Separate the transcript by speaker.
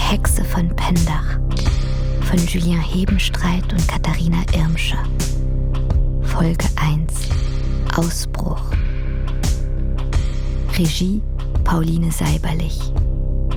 Speaker 1: Hexe von Pendach von Julien Hebenstreit und Katharina Irmscher. Folge 1: Ausbruch. Regie Pauline Seiberlich.